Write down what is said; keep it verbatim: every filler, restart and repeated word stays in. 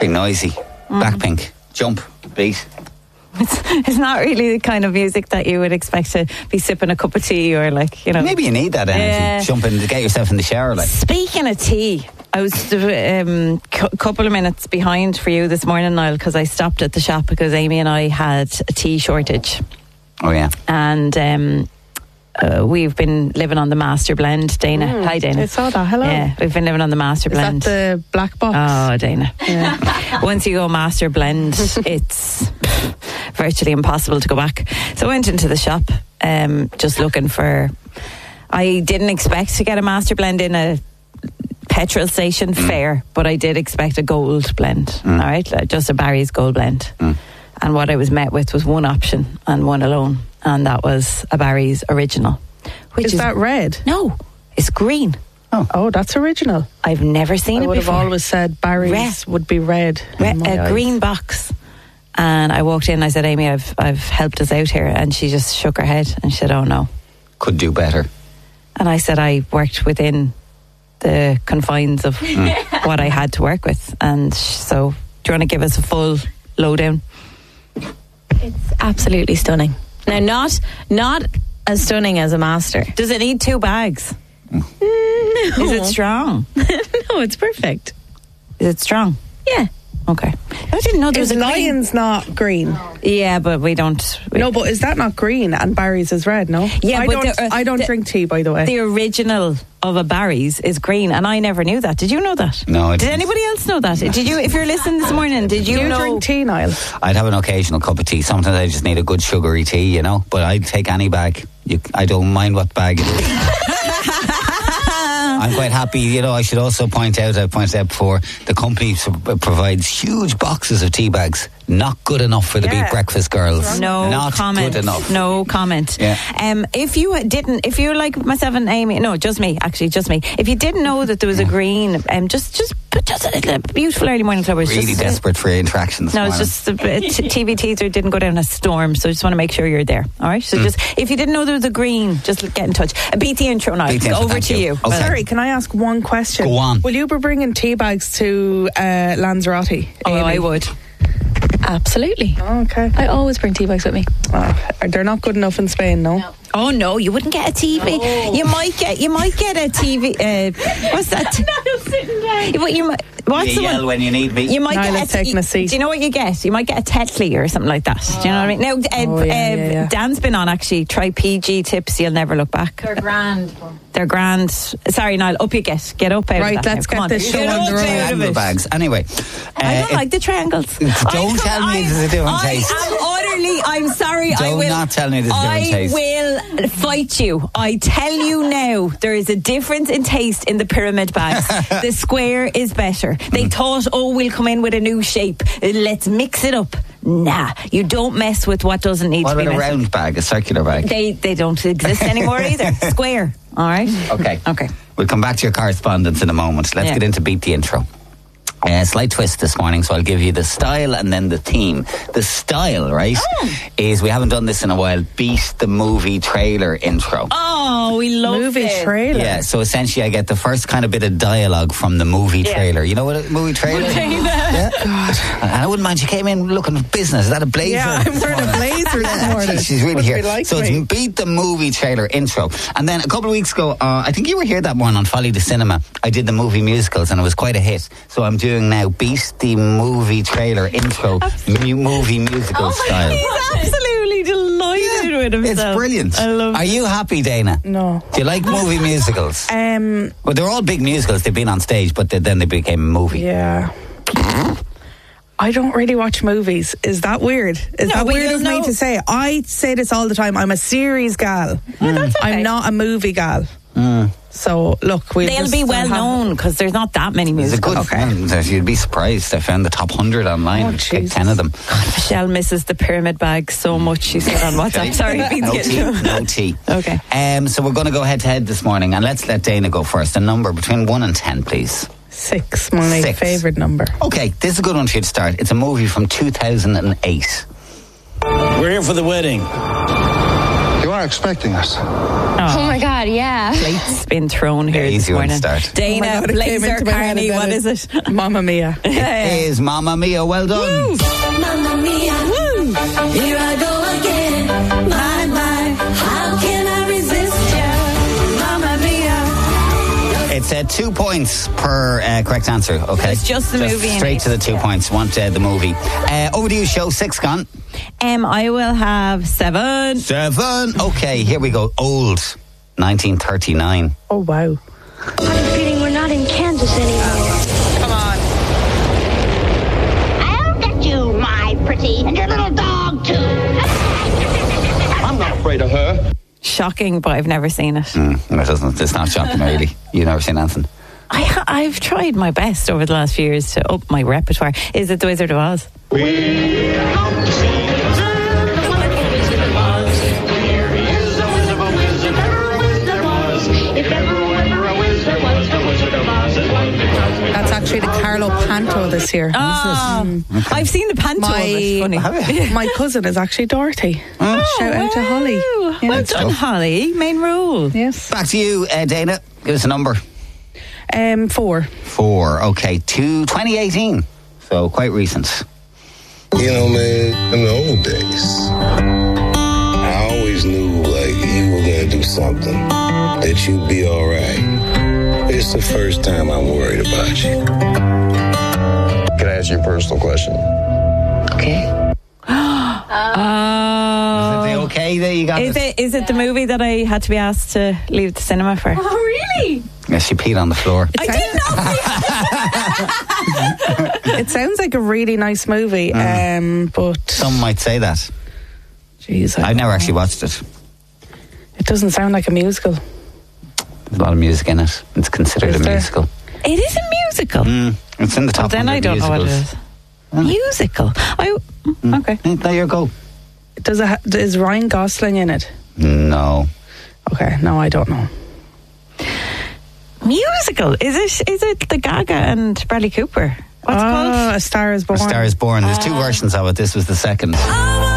Very noisy. Mm. Blackpink. Jump. Beat. It's, it's not really the kind of music that you would expect to be sipping a cup of tea or like, you know. Maybe you need that energy. Yeah. Jump in, get yourself in the shower. Like. Speaking of tea, I was a um, cu- couple of minutes behind for you this morning, Niall, because I stopped at the shop because Amy and I had a tea shortage. Oh, yeah. And um, uh, we've been living on the master blend, Dana. Mm, Hi, Dana. I saw that. Hello. Yeah, we've been living on the master Is blend. that the black box? Oh, Dana. Yeah. Once you go master blend, it's virtually impossible to go back. So I went into the shop um, just looking for... I didn't expect to get a master blend in a petrol station mm. fair, but I did expect a gold blend. Mm. All right, like just a Barry's gold blend. Mm. And what I was met with was one option and one alone, and that was a Barry's original. Which is, is that red? No, it's green. Oh, oh, that's original. I've never seen I it would before. have always said Barry's red. Would be red. red a eyes. Green box. And I walked in. I said, "Amy, I've I've helped us out here," and she just shook her head and she said, "Oh no, could do better." And I said, "I worked within the confines of mm. what I had to work with." And so, do you want to give us a full lowdown? It's absolutely stunning. Now, not not as stunning as a master. Does it need two bags? No. Is it strong? No, it's perfect. Is it strong? Yeah. Okay. I didn't know there was is a Lion's green. Not green. Yeah, but we don't. We no, but is that not green? And Barry's is red. No. Yeah, I but don't. the, uh, I don't the, drink tea, by the way. The original of a Barry's is green, and I never knew that. Did you know that? No, I did didn't. Anybody else know that? Did you? If you're listening this morning, did you, you know? drink tea, Niall? I'd have an occasional cup of tea. Sometimes I just need a good sugary tea, you know. But I'd take any bag. You, I don't mind what bag it is. I'm quite happy, you know. I should also point out, I pointed out before, the company provides huge boxes of tea bags. Not good enough for the yeah. Beat Breakfast girls. No Not comment. good enough. No comment. Yeah. Um, if you didn't, if you're like myself and Amy, no, just me, actually, just me. If you didn't know that there was a green, um, just, just, just a little beautiful early morning club. Really just, desperate for interaction this No, morning. it's just a bit, T V teaser didn't go down a storm, so I just want to make sure you're there. All right. So mm. just if you didn't know there was a green, just get in touch. Uh, beat the intro now. Beat the intro, Over to you. you. Okay. Sorry, can I ask one question? Go on. Will you be bringing tea bags to uh, Lanzarote? Oh, Amy? I would. Absolutely. Oh, okay. I always bring tea bags with me. Oh, they're not good enough in Spain, no? No. Oh no, you wouldn't get a T V. No. You might get, you might get a T V. Uh, what's that? Niall sitting down. You, you might, what's you the yell one? when you need me. You might Niall get is taking a seat. Do you know what you get? You might get a Tetley or something like that. Do you know what I mean? Now, uh, Oh, yeah, uh, yeah, yeah. Dan's been on actually. Try P G tips. You'll never look back. They're grand. They're grand. Sorry, Niall. Up you get. Get up out Right, of that. let's now. Come get on. this show Get on up the road. out of Triangle it. bags. Anyway. I don't uh, like the triangles. Don't I, tell me I, there's a different I taste. am utterly. I'm sorry. I Do will not tell me there's a different I taste. will fight you. I tell you now, there is a difference in taste in the pyramid bags. The square is better. They thought, oh, we'll come in with a new shape. Let's mix it up. Nah, you don't mess with what doesn't need What to be about a messed with. round bag, a circular bag? They they don't exist anymore either. Square. All right. Okay. Okay. We'll come back to your correspondence in a moment. Let's Yeah. get into Beat the Intro. Uh, slight twist this morning, so I'll give you the style and then the theme. The style, right, Oh. is we haven't done this in a while. Beat the movie trailer intro. Oh, we love Movie it. trailer. Yeah, so essentially I get the first kind of bit of dialogue from the movie Yeah. trailer. You know what a movie trailer is? Yeah. God. And I wouldn't mind, she came in looking for business. Is that a blazer? Yeah, I'm wearing a blazer this Yeah, morning. she's really Must here. be like so me. it's Beat the Movie trailer intro. And then a couple of weeks ago, uh, I think you were here that morning on Folly the Cinema. I did the movie musicals and it was quite a hit. So I'm doing now Beat the Movie trailer intro, mu- movie musical style. He's absolutely delighted with himself. It's brilliant. I love Are it. you happy, Dana? No. Do you like movie musicals? Um. Well, they're all big musicals. They've been on stage, but they, then they became a movie. Yeah. I don't really watch movies. Is that weird? Is No, that but weird you'll of know- me to say? I say this all the time. I'm a series gal. that's okay. I'm not a movie gal. Mm. So look, we They'll be well known because there's not that many It's a musicals. good film. You'd be surprised. I found the top one hundred online. Oh, It's like Jesus. ten of them. Michelle misses the pyramid bag so much. She said on WhatsApp. Okay. Sorry, beat No the tea. intro. No tea. Okay. Um, so we're going to go head to head this morning, and let's let Dana go first. A number between one and ten, please. Six, my Six. favourite number. Okay, this is a good one for you to start. It's a movie from two thousand eight. We're here for the wedding. You are expecting us. Oh, Oh my God, yeah. Plates been thrown here Yeah, this easy one to morning. start. Oh my Dana, God, it came Blazer, into my head Carney, and what then is it? Mamma Mia. It is Mamma Mia. Well done. Mamma Mia, woo! Here I go again. My, my, how can I resist you? Mamma Mia. It's uh, two points per uh, correct answer. Okay, It's just the movie and Straight to the it's- two yeah. points. Want uh, the movie? Uh, over to you, show six gone. Um, I will have seven. Seven. Okay, here we go. Old, nineteen thirty-nine. Oh, wow. I have a feeling we're not in Kansas anymore. Come on. I'll get you, my pretty, and your little dog, too. I'm not afraid of her. Shocking, but I've never seen it. Mm, it doesn't. It's not shocking, really. You've never seen anything. I ha- I've tried my best over the last few years to up my repertoire. Is it The Wizard of Oz? That's actually the Carlo Panto this year. Ah, I've seen the panto. My- of it. Funny. My cousin is actually Dorothy. Oh, Shout out to Holly. wow. Yeah. Well done, Holly. Main role. Yes. Back to you, uh, Dana. Give us a number. Um, four. Four. Okay, to twenty eighteen. So quite recent. You know, man, in the old days, I always knew, like, you were gonna do something, that you'd be all right. It's the first time I'm worried about you. Can I ask you a personal question? Okay. Oh. Is it the okay that you got? Is this? it is it the movie that I had to be asked to leave the cinema for? Oh, really? Yeah, she peed on the floor. I did not. It sounds like a really nice movie, um, but Some might say that. jeez, I I've never don't actually know. watched it. It doesn't sound like a musical. There's a lot of music in it. It's considered Is a there? musical. It is a musical. Mm, it's in the top. Well, then I don't know what it musicals. is. Musical. I mm, okay. Mm, There you go. Does it? Ha- is Ryan Gosling in it? No. Okay, no, I don't know. Musical. Is it is it the Gaga and Bradley Cooper? What's it oh, called? A Star Is Born. A Star Is Born. There's two versions of it. This was the second.